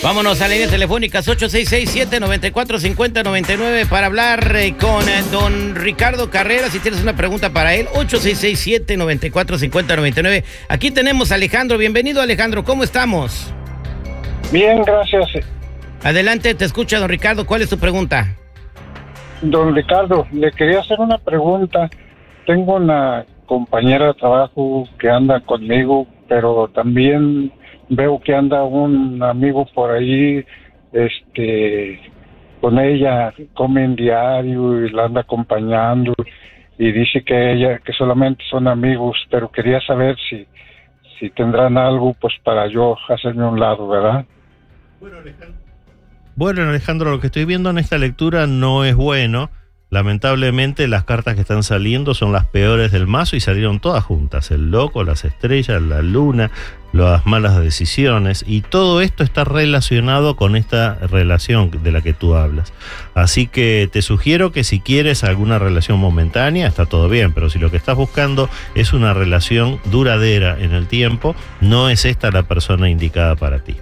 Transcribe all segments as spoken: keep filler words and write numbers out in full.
Vámonos a la línea telefónicas ocho seis seis, siete nueve cuatro, cinco cero nueve nueve para hablar eh, con eh, don Ricardo Carrera. Si tienes una pregunta para él, ocho seis seis, siete nueve cuatro, cinco cero nueve nueve. Aquí tenemos a Alejandro. Bienvenido, Alejandro. ¿Cómo estamos? Bien, gracias. Adelante, te escucha, don Ricardo. ¿Cuál es tu pregunta? Don Ricardo, le quería hacer una pregunta. Tengo una compañera de trabajo que anda conmigo, pero también veo que anda un amigo por ahí, este, con ella, comen diario y la anda acompañando y dice que ella, que solamente son amigos, pero quería saber si, si tendrán algo, pues para yo hacerme a un lado, ¿verdad? Bueno, Alejandro. Bueno, Alejandro, lo que estoy viendo en esta lectura no es bueno. Lamentablemente las cartas que están saliendo son las peores del mazo y salieron todas juntas: el loco, las estrellas, la luna, las malas decisiones, y todo esto está relacionado con esta relación de la que tú hablas. Así que te sugiero que si quieres alguna relación momentánea, está todo bien, pero si lo que estás buscando es una relación duradera en el tiempo, no es esta la persona indicada para ti.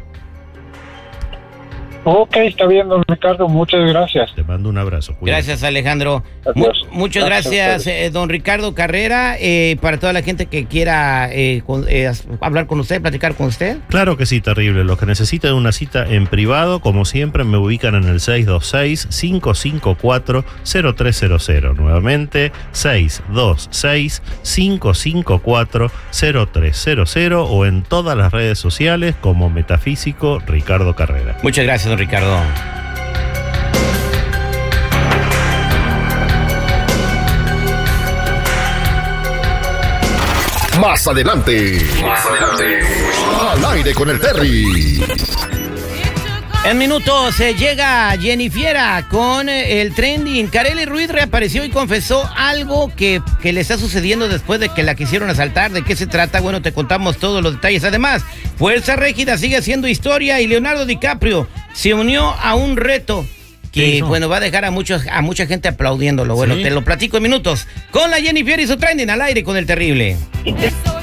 Ok, está bien, don Ricardo, muchas gracias. Te mando un abrazo. Cuídate. Gracias, Alejandro. Mu muchas gracias, eh, don Ricardo Carrera. Eh, para toda la gente que quiera eh, con, eh, hablar con usted, platicar con usted. Claro que sí, terrible. Los que necesiten una cita en privado, como siempre, me ubican en el seis dos seis, cinco cinco cuatro, cero tres cero cero. Nuevamente, seis dos seis, cinco cinco cuatro, cero tres cero cero, o en todas las redes sociales como Metafísico Ricardo Carrera. Muchas gracias, don Ricardo. Más adelante. Más adelante. Al aire con el Terry. En minutos se llega Jennifiera con el trending. Karely Ruiz reapareció y confesó algo que, que le está sucediendo después de que la quisieron asaltar. ¿De qué se trata? Bueno, te contamos todos los detalles. Además, Fuerza Régida sigue haciendo historia y Leonardo DiCaprio se unió a un reto que, bueno, va a dejar a muchos, a mucha gente aplaudiéndolo. Bueno, ¿sí? Te lo platico en minutos con la Jennifiera y su trending al aire con el terrible.